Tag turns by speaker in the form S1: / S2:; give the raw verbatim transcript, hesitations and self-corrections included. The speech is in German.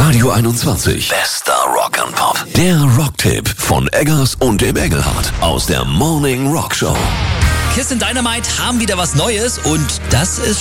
S1: Radio einundzwanzig. Bester Rock and Pop. Der Rocktipp von Eggers und dem Engelhardt aus der Morning Rock Show.
S2: Kiss and Dynamite haben wieder was Neues und das ist